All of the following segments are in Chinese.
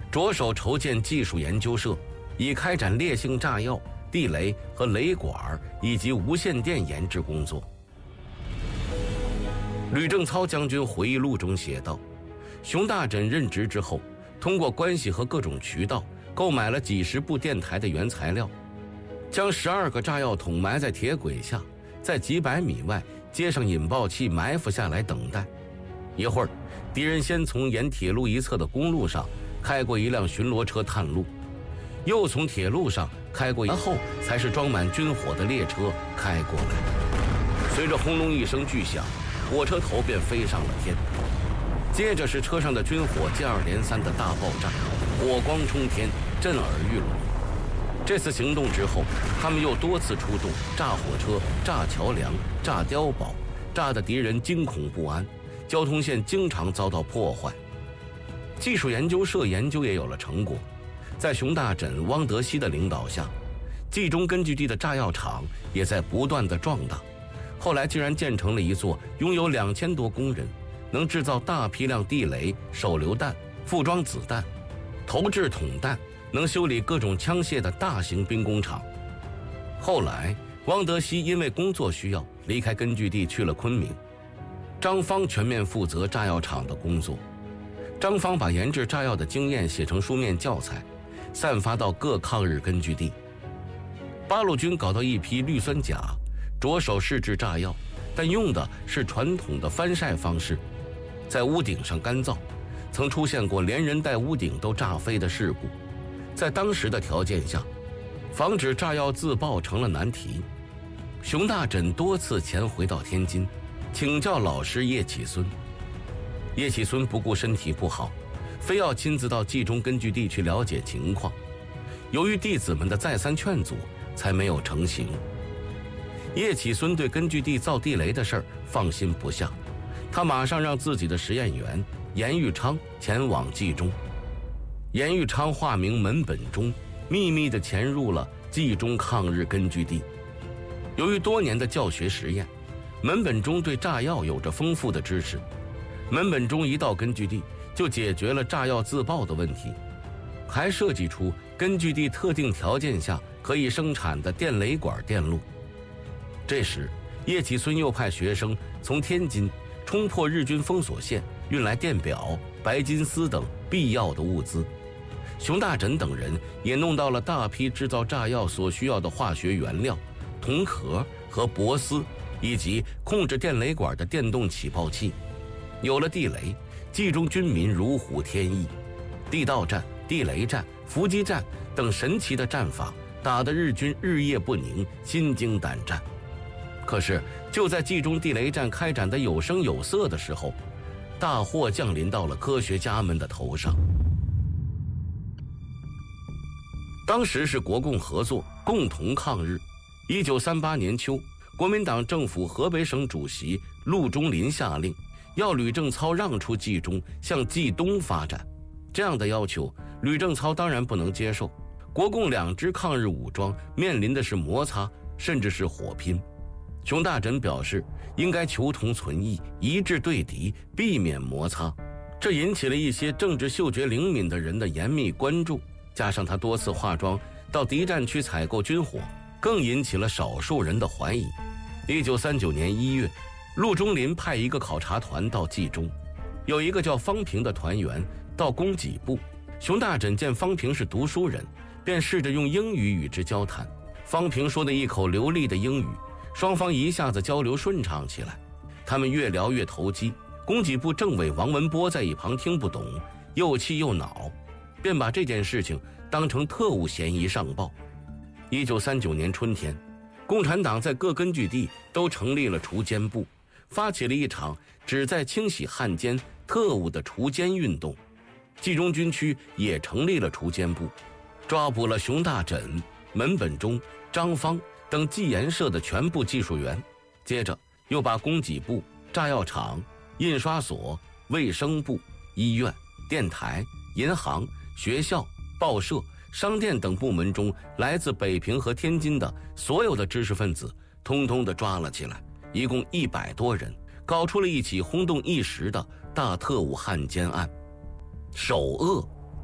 着手筹建技术研究社，以开展烈性炸药、地雷和雷管以及无线电研制工作。吕正操将军回忆录中写道，熊大枕任职之后，通过关系和各种渠道购买了几十部电台的原材料，将12个炸药桶埋在铁轨下，在几百米外接上引爆器埋伏下来等待。一会儿，敌人先从沿铁路一侧的公路上开过一辆巡逻车探路，又从铁路上开过，然后才是装满军火的列车开过来。随着轰隆一声巨响，火车头便飞上了天，接着是车上的军火接二连三的大爆炸，火光冲天，震耳欲聋。这次行动之后，他们又多次出动，炸火车、炸桥梁、炸碉堡，炸得敌人惊恐不安，交通线经常遭到破坏。技术研究社研究也有了成果，在熊大枕、汪德熙的领导下，冀中根据地的炸药厂也在不断的壮大，后来竟然建成了一座拥有2000多工人，能制造大批量地雷、手榴弹、复装子弹、投掷筒弹，能修理各种枪械的大型兵工厂。后来汪德熙因为工作需要离开根据地去了昆明，张芳全面负责炸药厂的工作。张芳把研制炸药的经验写成书面教材，散发到各抗日根据地。八路军搞到一批氯酸钾，着手试制炸药，但用的是传统的翻晒方式，在屋顶上干燥，曾出现过连人带屋顶都炸飞的事故。在当时的条件下，防止炸药自爆成了难题。熊大枕多次前回到天津，请教老师叶启孙。叶启孙不顾身体不好，非要亲自到冀中根据地去了解情况。由于弟子们的再三劝阻，才没有成行。叶启孙对根据地造地雷的事儿放心不下，他马上让自己的实验员严玉昌前往冀中。严玉昌化名门本忠，秘密地潜入了冀中抗日根据地。由于多年的教学实验，门本忠对炸药有着丰富的知识。门本忠一到根据地，就解决了炸药自爆的问题，还设计出根据地特定条件下可以生产的电雷管电路。这时，叶启孙又派学生从天津冲破日军封锁线，运来电表、白金丝等必要的物资。熊大枕等人也弄到了大批制造炸药所需要的化学原料、铜壳和铂丝，以及控制电雷管的电动起爆器。有了地雷，冀中军民如虎添翼，地道战、地雷战、伏击战等神奇的战法，打得日军日夜不宁，心惊胆战。可是就在冀中地雷战开展的有声有色的时候，大祸降临到了科学家们的头上。当时是国共合作，共同抗日。1938年秋，国民党政府河北省主席陆中麟下令，要吕正操让出冀中，向冀东发展。这样的要求，吕正操当然不能接受。国共两支抗日武装面临的是摩擦，甚至是火拼。熊大枕表示，应该求同存异，一致对敌，避免摩擦。这引起了一些政治嗅觉灵敏的人的严密关注，加上他多次化妆到敌占区采购军火，更引起了少数人的怀疑。1939年1月，陆中麟派一个考察团到冀中，有一个叫方平的团员到供给部。熊大枕见方平是读书人，便试着用英语与之交谈。方平说的一口流利的英语，双方一下子交流顺畅起来。他们越聊越投机，供给部政委王文波在一旁听不懂，又气又恼，便把这件事情当成特务嫌疑上报。1939年春天，共产党在各根据地都成立了除奸部，发起了一场旨在清洗汉奸特务的除奸运动。冀中军区也成立了除奸部，抓捕了熊大枕、门本忠、张芳等冀研社的全部技术员，接着又把供给部、炸药厂、印刷所、卫生部、医院、电台、银行、学校、报社、商店等部门中来自北平和天津的所有的知识分子通通地抓了起来，一共100多人，搞出了一起轰动一时的大特务汉奸案。首恶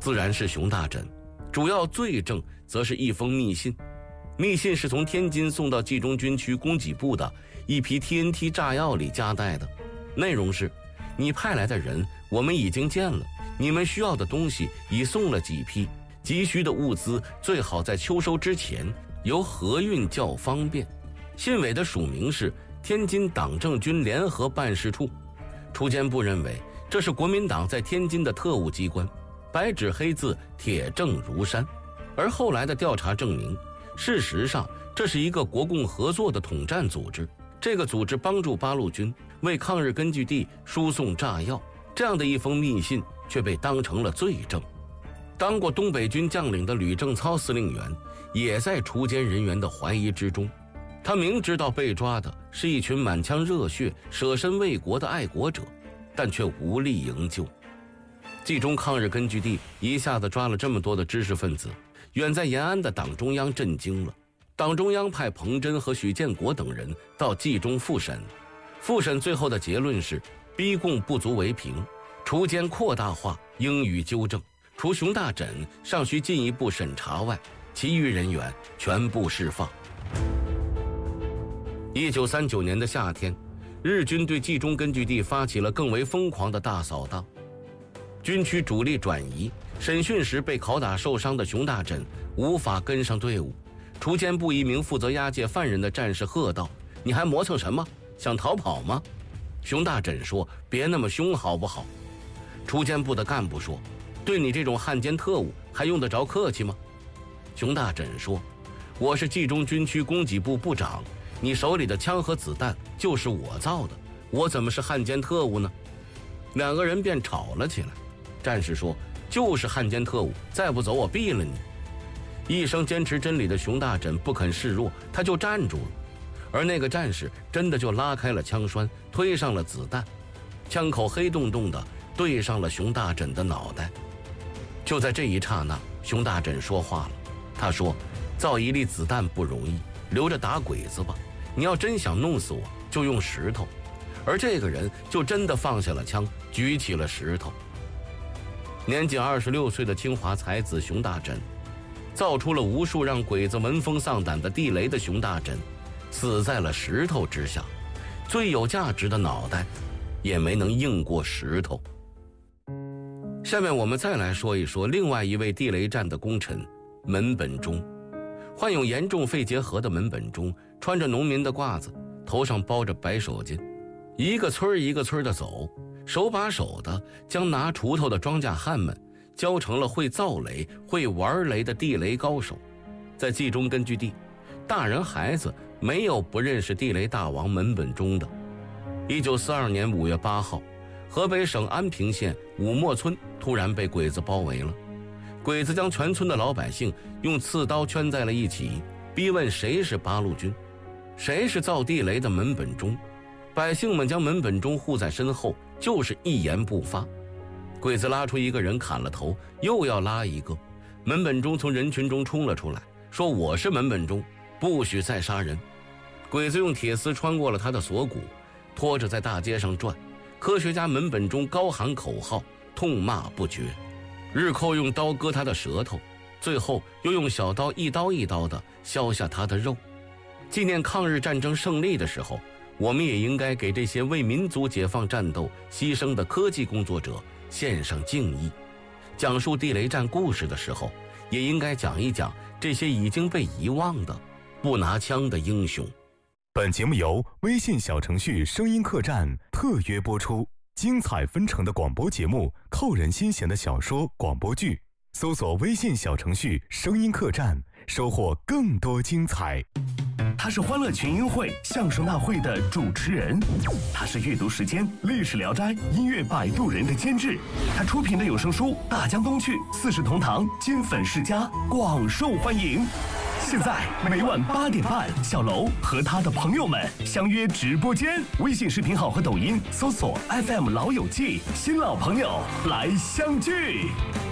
自然是熊大枕，主要罪证则是一封密信。密信是从天津送到冀中军区供给部的一批 TNT 炸药里夹带的，内容是：你派来的人我们已经见了，你们需要的东西已送了几批，急需的物资最好在秋收之前由河运较方便。信尾的署名是天津党政军联合办事处。锄奸部认为这是国民党在天津的特务机关，白纸黑字，铁证如山。而后来的调查证明，事实上这是一个国共合作的统战组织，这个组织帮助八路军为抗日根据地输送炸药，这样的一封密信却被当成了罪证。当过东北军将领的吕正操司令员也在锄奸人员的怀疑之中，他明知道被抓的是一群满腔热血舍身为国的爱国者，但却无力营救。冀中抗日根据地一下子抓了这么多的知识分子，远在延安的党中央震惊了。党中央派彭真和许建国等人到冀中复审，复审最后的结论是逼供不足为凭，锄奸扩大化应予纠正，除熊大枕尚需进一步审查外，其余人员全部释放。1939年的夏天，日军对冀中根据地发起了更为疯狂的大扫荡，军区主力转移，审讯时被拷打受伤的熊大枕无法跟上队伍。锄奸部一名负责押解犯人的战士喝道：“你还磨蹭什么？想逃跑吗？”熊大枕说：“别那么凶好不好？”锄奸部的干部说：“对你这种汉奸特务还用得着客气吗？”熊大枕说：“我是冀中军区供给部部长，你手里的枪和子弹就是我造的，我怎么是汉奸特务呢？”两个人便吵了起来。战士说：“就是汉奸特务，再不走我毙了你！”一生坚持真理的熊大枕不肯示弱，他就站住了。而那个战士真的就拉开了枪栓，推上了子弹，枪口黑洞洞的对上了熊大枕的脑袋。就在这一刹那，熊大枕说话了，他说：“造一粒子弹不容易，留着打鬼子吧。你要真想弄死我，就用石头。”而这个人就真的放下了枪，举起了石头。年仅26岁的清华才子熊大枕，造出了无数让鬼子闻风丧胆的地雷的熊大枕，死在了石头之下，最有价值的脑袋也没能硬过石头。下面我们再来说一说另外一位地雷战的功臣门本忠。患有严重肺结核的门本忠穿着农民的褂子，头上包着白手巾，一个村一个村的走，手把手的将拿锄头的庄稼汉们教成了会造雷、会玩雷的地雷高手。在冀中根据地，大人孩子没有不认识地雷大王门本忠的。1942年5月8号，河北省安平县武莫村突然被鬼子包围了。鬼子将全村的老百姓用刺刀圈在了一起，逼问谁是八路军，谁是造地雷的门本忠。百姓们将门本忠护在身后，就是一言不发。鬼子拉出一个人砍了头，又要拉一个。门本忠从人群中冲了出来，说：“我是门本忠，不许再杀人。”鬼子用铁丝穿过了他的锁骨，拖着在大街上转。科学家门本忠高喊口号，痛骂不绝，日寇用刀割他的舌头，最后又用小刀一刀一刀地削下他的肉。纪念抗日战争胜利的时候，我们也应该给这些为民族解放战斗牺牲的科技工作者献上敬意。讲述地雷战故事的时候，也应该讲一讲这些已经被遗忘的不拿枪的英雄。 本节目由微信小程序声音客栈特约播出，精彩纷呈的广播节目，扣人心弦的小说广播剧，搜索微信小程序声音客栈，收获更多精彩。 他是欢乐群英会相声大会的主持人，他是阅读时间历史聊斋音乐摆渡人的监制，他出品的有声书大江东去、四世同堂、金粉世家广受欢迎。现在每晚8点半，小楼和他的朋友们相约直播间，微信视频号和抖音搜索 FM 老友记，新老朋友来相聚。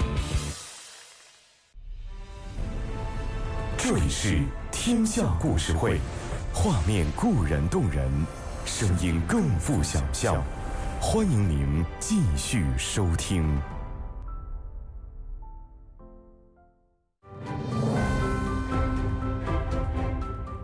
这里是天下故事会，画面固然动人，声音更富想象，欢迎您继续收听。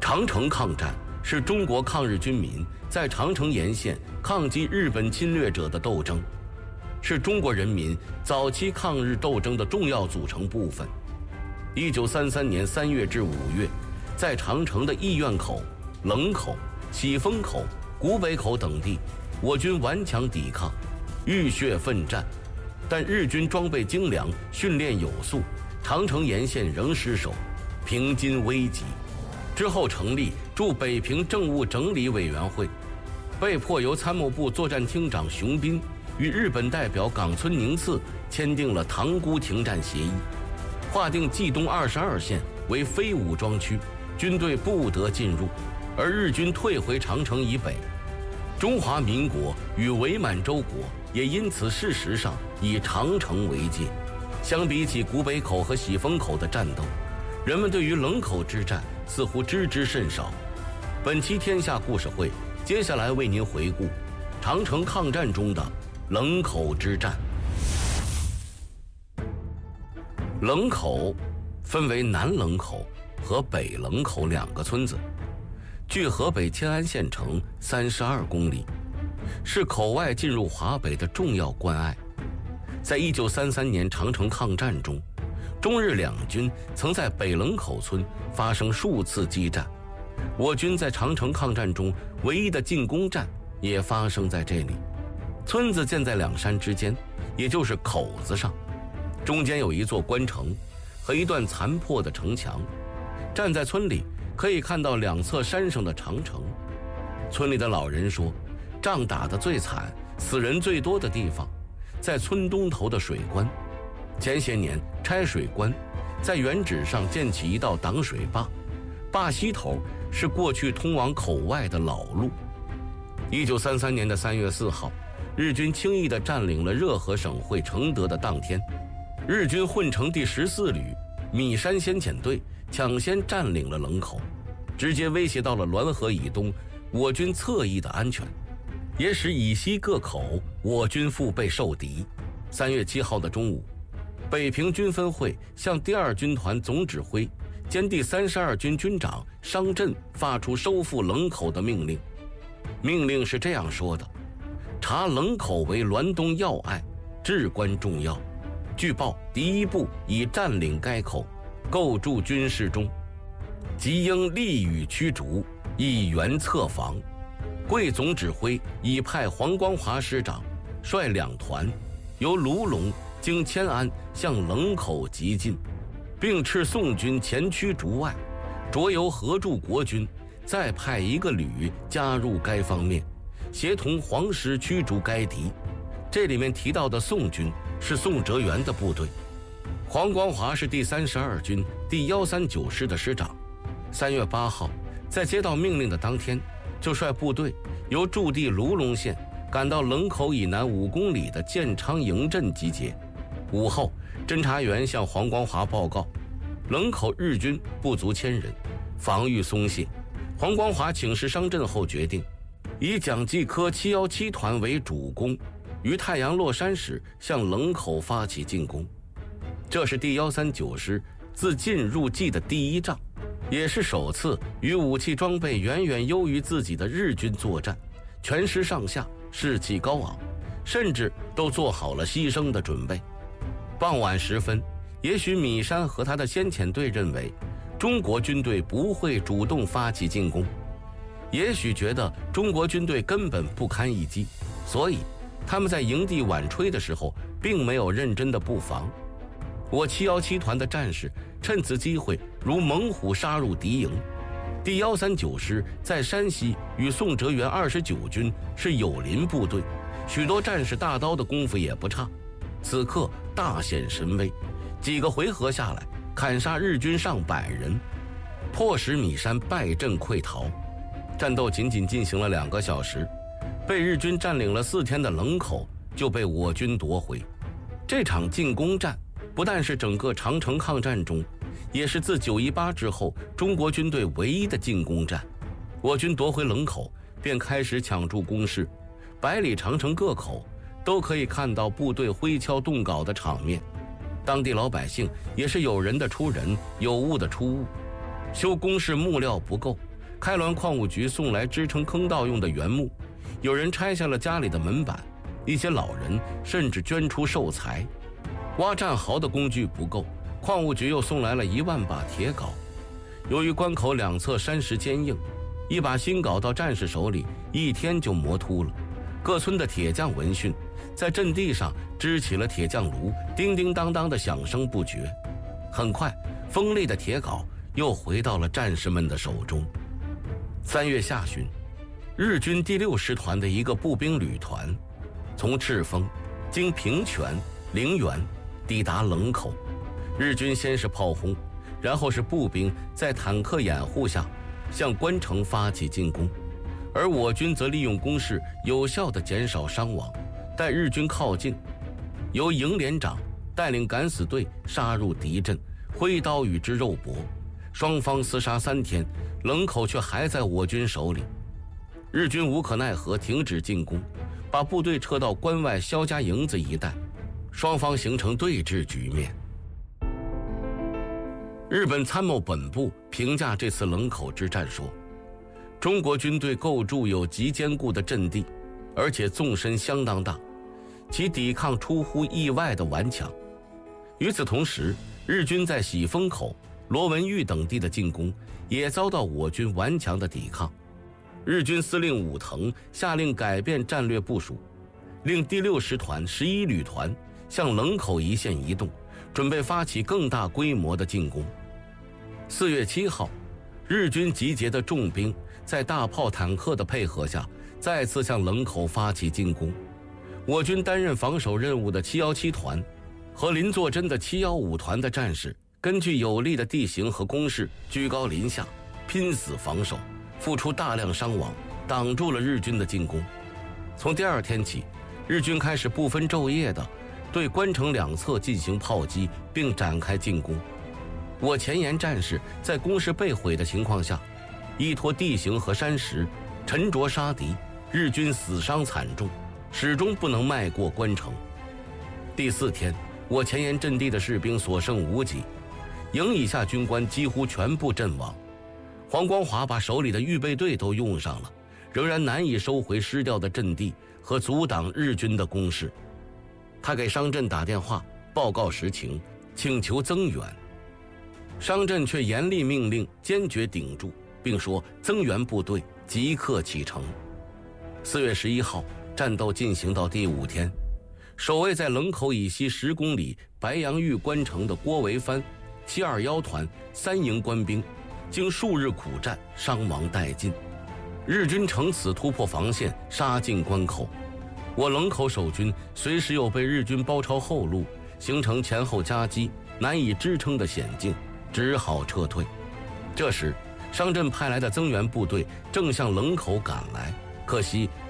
长城抗战是中国抗日军民在长城沿线抗击日本侵略者的斗争，是中国人民早期抗日斗争的重要组成部分。1933年3月至5月，在长城的义苑口、冷口、喜峰口、古北口等地，我军顽强抵抗，浴血奋战，但日军装备精良，训练有素，长城沿线仍失守，平津危急。之后成立驻北平政务整理委员会，被迫由参谋部作战厅长熊斌与日本代表冈村宁次签订了塘沽停战协议，划定冀东22线为非武装区，军队不得进入，而日军退回长城以北。中华民国与伪满洲国也因此事实上以长城为界。相比起古北口和喜峰口的战斗，人们对于冷口之战似乎知之甚少。本期天下故事会接下来为您回顾长城抗战中的冷口之战。冷口分为南冷口和北冷口2个村子，距河北迁安县城32公里，是口外进入华北的重要关隘。在1933年长城抗战中，中日两军曾在北冷口村发生数次激战，我军在长城抗战中唯一的进攻战也发生在这里。村子建在两山之间，也就是口子上，中间有一座关城和一段残破的城墙。站在村里可以看到两侧山上的长城。村里的老人说，仗打得最惨、死人最多的地方在村东头的水关。前些年拆水关，在原址上建起一道挡水坝，坝西头是过去通往口外的老路。1933年的3月4号，日军轻易地占领了热河省会承德的当天，日军混成第14旅米山先遣队抢先占领了冷口，直接威胁到了滦河以东我军侧翼的安全，也使以西各口我军腹背受敌。3月7号的中午，北平军分会向第2军团总指挥兼第32军军长商震发出收复冷口的命令。命令是这样说的：查冷口为滦东要隘，至关重要。据报敌一部已占领该口，构筑军事中，即应立予驱逐，以援侧防。贵总指挥已派黄光华师长率2团，由卢龙经迁安向冷口急进，并斥宋军前驱逐外，着由合助国军再派1个旅加入该方面，协同黄师驱逐该敌。这里面提到的宋军是宋哲元的部队，黄光华是第32军第139师的师长。3月8号，在接到命令的当天，就率部队由驻地卢龙县赶到冷口以南5公里的建昌营镇集结。午后，侦察员向黄光华报告，冷口日军不足1000人，防御松懈。黄光华请示商震后决定，以蒋继科717团为主攻，于太阳落山时向冷口发起进攻。这是第139师自进入冀的第1仗，也是首次与武器装备远远优于自己的日军作战，全师上下士气高昂，甚至都做好了牺牲的准备。傍晚时分，也许米山和他的先遣队认为中国军队不会主动发起进攻，也许觉得中国军队根本不堪一击，所以他们在营地晚吹的时候并没有认真的布防。我717团的战士趁此机会如猛虎杀入敌营。第139师在山西与宋哲元29军是友邻部队，许多战士大刀的功夫也不差，此刻大显神威，几个回合下来砍杀日军上百人，迫使米山败阵溃逃。战斗仅仅进行了2个小时，被日军占领了4天的冷口就被我军夺回。这场进攻战不但是整个长城抗战中，也是自918之后中国军队唯一的进攻战。我军夺回冷口，便开始抢筑工事，百里长城各口都可以看到部队挥锹动镐的场面。当地老百姓也是有人的出人，有物的出物。修工事木料不够， 开滦矿务局送来支撑坑道用的原木，有人拆下了家里的门板，一些老人甚至捐出寿材。挖战壕的工具不够，矿务局又送来了1万把铁镐。由于关口两侧山石坚硬，一把新镐到战士手里1天就磨秃了。各村的铁匠闻讯，在阵地上支起了铁匠炉，叮叮当当的响声不绝。很快，锋利的铁镐又回到了战士们的手中。3月下旬，日军第6师团的一个步兵旅团从赤峰经平泉、陵园抵达冷口。日军先是炮轰，然后是步兵在坦克掩护下向关城发起进攻，而我军则利用攻势有效地减少伤亡。待日军靠近，由营连长带领敢死队杀入敌阵，挥刀与之肉搏，双方厮杀3天，冷口却还在我军手里。日军无可奈何停止进攻，把部队撤到关外肖家营子一带，双方形成对峙局面。日本参谋本部评价这次冷口之战说，中国军队构筑有极坚固的阵地，而且纵深相当大，其抵抗出乎意外的顽强。与此同时，日军在喜峰口、罗文峪等地的进攻也遭到我军顽强的抵抗。日军司令武藤下令改变战略部署，令第6师团11旅团向冷口一线移动，准备发起更大规模的进攻。4月7号，日军集结的重兵在大炮坦克的配合下，再次向冷口发起进攻。我军担任防守任务的717团和林作珍的715团的战士，根据有利的地形和工事，居高临下，拼死防守，付出大量伤亡，挡住了日军的进攻。从第2天起，日军开始不分昼夜地对关城两侧进行炮击，并展开进攻。我前沿战士在工事被毁的情况下，依托地形和山石，沉着杀敌，日军死伤惨重，始终不能迈过关城。第4天，我前沿阵地的士兵所剩无几，营以下军官几乎全部阵亡。黄光华把手里的预备队都用上了，仍然难以收回失掉的阵地和阻挡日军的攻势。他给商震打电话报告实情，请求增援。商震却严厉命令坚决顶住，并说增援部队即刻启程。4月11号，战斗进行到第5天，守卫在冷口以西10公里白杨峪关城的郭维藩721团3营官兵经数日苦战，伤亡殆尽。日军乘此突破防线，杀进关口。我冷口守军随时有被日军包抄后路，形成前后夹击，难以支撑的险境，只好撤退。这时，商震派来的增援部队正向冷口赶来，可惜